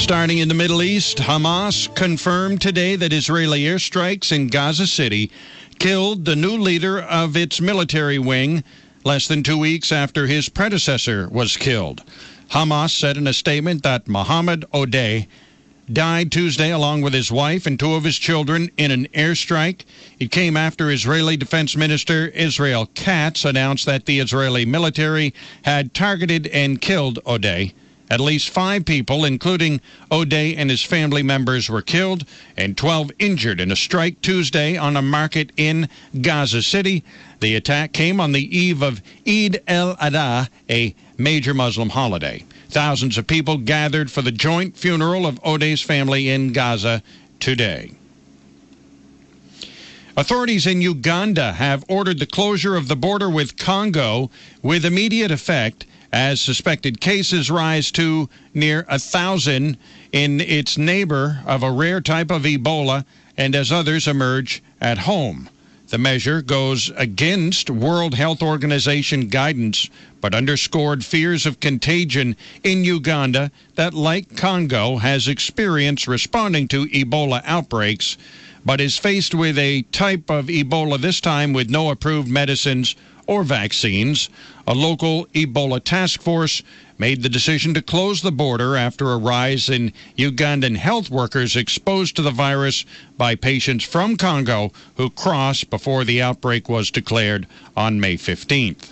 Starting in the Middle East, Hamas confirmed today that Israeli airstrikes in Gaza City killed the new leader of its military wing less than 2 weeks after his predecessor was killed. Hamas said in a statement that Mohammed Odeh died Tuesday along with his wife and 2 of his children in an airstrike. It came after Israeli Defense Minister Israel Katz announced that the Israeli military had targeted and killed Odeh. At least 5 people, including Odeh and his family members, were killed and 12 injured in a strike Tuesday on a market in Gaza City. The attack came on the eve of Eid al-Adha, a major Muslim holiday. Thousands of people gathered for the joint funeral of Odeh's family in Gaza today. Authorities in Uganda have ordered the closure of the border with Congo with immediate effect as suspected cases rise to near 1,000 in its neighbor of a rare type of Ebola and as others emerge at home. The measure goes against World Health Organization guidance, but underscored fears of contagion in Uganda that, like Congo, has experience responding to Ebola outbreaks, but is faced with a type of Ebola this time with no approved medicines or vaccines. A local Ebola task force made the decision to close the border after a rise in Ugandan health workers exposed to the virus by patients from Congo who crossed before the outbreak was declared on May 15th.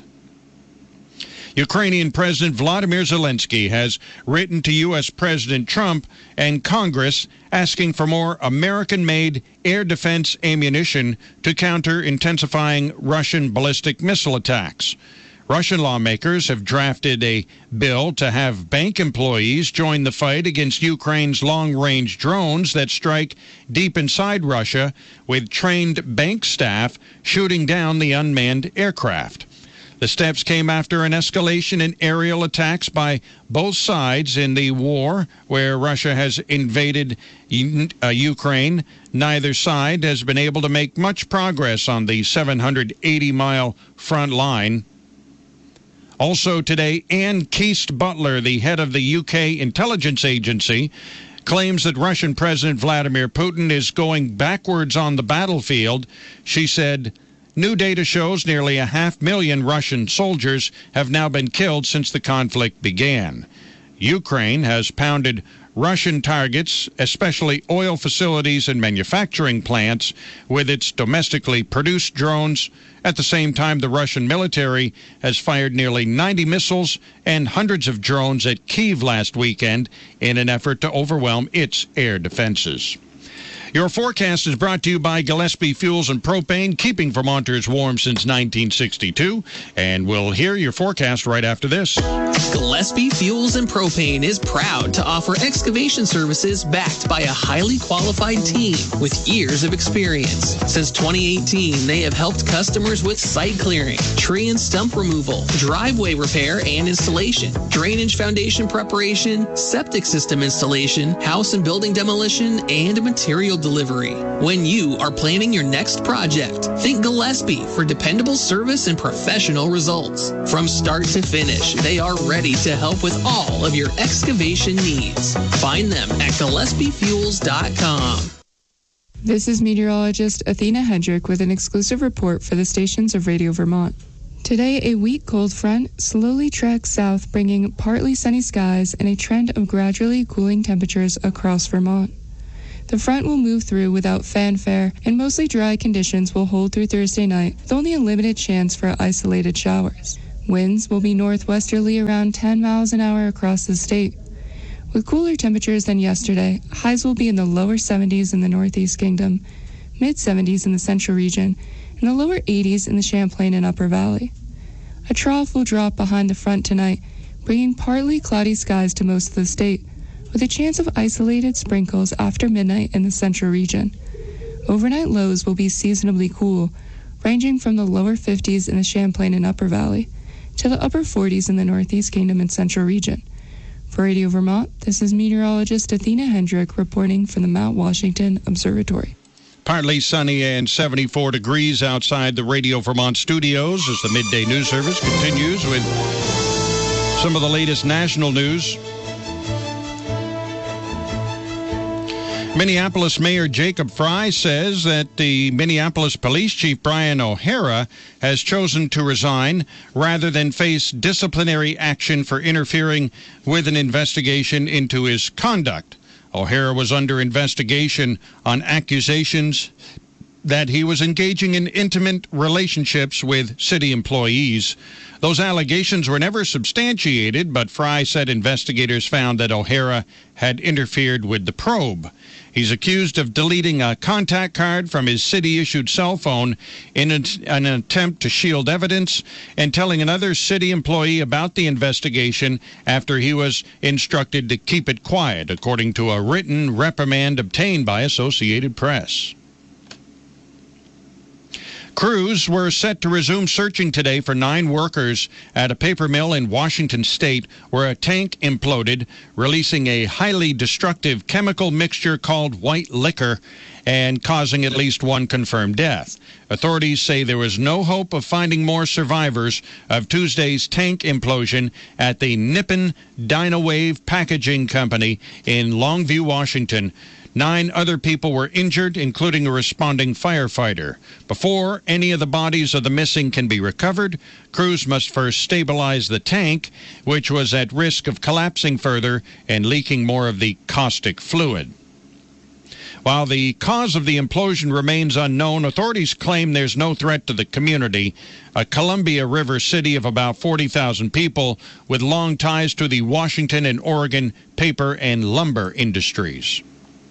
Ukrainian President Vladimir Zelensky has written to U.S. President Trump and Congress asking for more American-made air defense ammunition to counter intensifying Russian ballistic missile attacks. Russian lawmakers have drafted a bill to have bank employees join the fight against Ukraine's long-range drones that strike deep inside Russia, with trained bank staff shooting down the unmanned aircraft. The steps came after an escalation in aerial attacks by both sides in the war where Russia has invaded Ukraine. Neither side has been able to make much progress on the 780-mile front line. Also today, Anne Keast-Butler, the head of the UK intelligence agency, claims that Russian President Vladimir Putin is going backwards on the battlefield. She said, "New data shows nearly 500,000 Russian soldiers have now been killed since the conflict began." Ukraine has pounded Russian targets, especially oil facilities and manufacturing plants, with its domestically produced drones. At the same time, the Russian military has fired nearly 90 missiles and hundreds of drones at Kyiv last weekend in an effort to overwhelm its air defenses. Your forecast is brought to you by Gillespie Fuels and Propane, keeping Vermonters warm since 1962. And we'll hear your forecast right after this. Gillespie Fuels and Propane is proud to offer excavation services backed by a highly qualified team with years of experience. Since 2018, they have helped customers with site clearing, tree and stump removal, driveway repair and installation, drainage foundation preparation, septic system installation, house and building demolition, and material delivery. When you are planning your next project, think Gillespie for dependable service and professional results. From start to finish, they are ready to help with all of your excavation needs. Find them at GillespieFuels.com. This is meteorologist Athena Hendrick with an exclusive report for the stations of Radio Vermont. Today, a weak cold front slowly tracks south, bringing partly sunny skies and a trend of gradually cooling temperatures across Vermont. The front will move through without fanfare, and mostly dry conditions will hold through Thursday night, with only a limited chance for isolated showers. Winds will be northwesterly around 10 miles an hour across the state. With cooler temperatures than yesterday, highs will be in the lower 70s in the Northeast Kingdom, mid-70s in the Central Region, and the lower 80s in the Champlain and Upper Valley. A trough will drop behind the front tonight, bringing partly cloudy skies to most of the state, with a chance of isolated sprinkles after midnight in the Central Region. Overnight lows will be seasonably cool, ranging from the lower 50s in the Champlain and Upper Valley to the upper 40s in the Northeast Kingdom and Central Region. For Radio Vermont, this is meteorologist Athena Hendrick reporting from the Mount Washington Observatory. Partly sunny and 74 degrees outside the Radio Vermont studios as the midday news service continues with some of the latest national news. Minneapolis Mayor Jacob Frey says that the Minneapolis Police Chief Brian O'Hara has chosen to resign rather than face disciplinary action for interfering with an investigation into his conduct. O'Hara was under investigation on accusations that he was engaging in intimate relationships with city employees. Those allegations were never substantiated, but Frey said investigators found that O'Hara had interfered with the probe. He's accused of deleting a contact card from his city-issued cell phone in an attempt to shield evidence and telling another city employee about the investigation after he was instructed to keep it quiet, according to a written reprimand obtained by Associated Press. Crews were set to resume searching today for 9 workers at a paper mill in Washington state where a tank imploded, releasing a highly destructive chemical mixture called white liquor and causing at least 1 confirmed death. Authorities say there was no hope of finding more survivors of Tuesday's tank implosion at the Nippon Dynawave Packaging Company in Longview, Washington. 9 other people were injured, including a responding firefighter. Before any of the bodies of the missing can be recovered, crews must first stabilize the tank, which was at risk of collapsing further and leaking more of the caustic fluid. While the cause of the implosion remains unknown, authorities claim there's no threat to the community, a Columbia River city of about 40,000 people with long ties to the Washington and Oregon paper and lumber industries.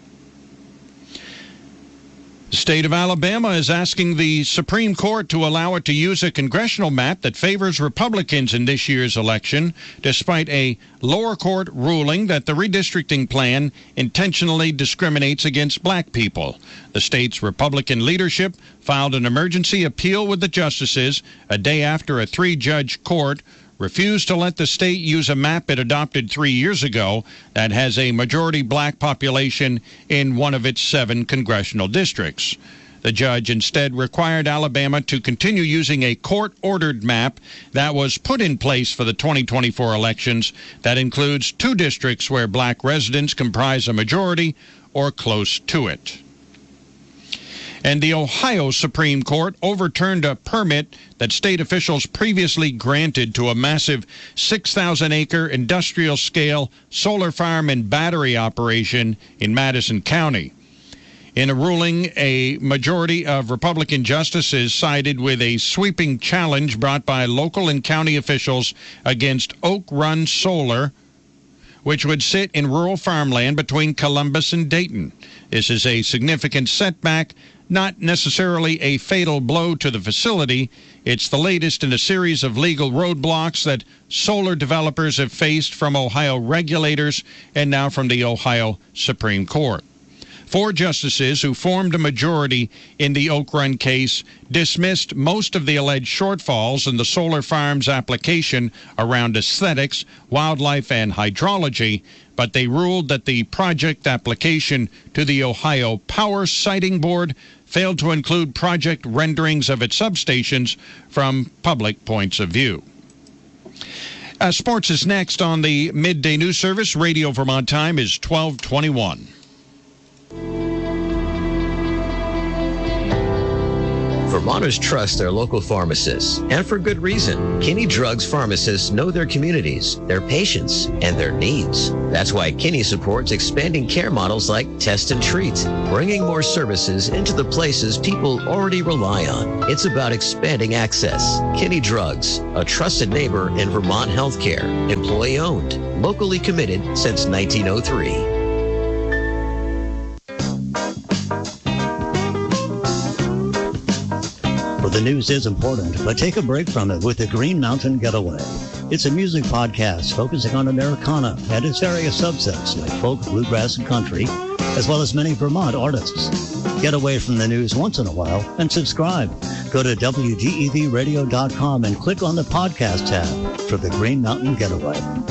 The state of Alabama is asking the Supreme Court to allow it to use a congressional map that favors Republicans in this year's election, despite a lower court ruling that the redistricting plan intentionally discriminates against black people. The state's Republican leadership filed an emergency appeal with the justices a day after a 3-judge court refused to let the state use a map it adopted 3 years ago that has a majority black population in one of its 7 congressional districts. The judge instead required Alabama to continue using a court-ordered map that was put in place for the 2024 elections that includes 2 districts where black residents comprise a majority or close to it. And the Ohio Supreme Court overturned a permit that state officials previously granted to a massive 6,000-acre industrial-scale solar farm and battery operation in Madison County. In a ruling, a majority of Republican justices sided with a sweeping challenge brought by local and county officials against Oak Run Solar, which would sit in rural farmland between Columbus and Dayton. This is a significant setback, not necessarily a fatal blow to the facility. It's the latest in a series of legal roadblocks that solar developers have faced from Ohio regulators and now from the Ohio Supreme Court. 4 justices who formed a majority in the Oak Run case dismissed most of the alleged shortfalls in the solar farm's application around aesthetics, wildlife, and hydrology, but they ruled that the project application to the Ohio Power Siting Board failed to include project renderings of its substations from public points of view. Sports is next on the Midday News Service. Radio Vermont time is 12:21. Vermonters trust their local pharmacists, and for good reason. Kinney Drugs pharmacists know their communities, their patients, and their needs. That's why Kinney supports expanding care models like Test and Treat, bringing more services into the places people already rely on. It's about expanding access. Kinney Drugs, a trusted neighbor in Vermont healthcare, employee-owned, locally committed since 1903. The news is important, but take a break from it with the Green Mountain Getaway. It's a music podcast focusing on Americana and its various subsets like folk, bluegrass, and country, as well as many Vermont artists. Get away from the news once in a while and subscribe. Go to WGEVradio.com and click on the podcast tab for the Green Mountain Getaway.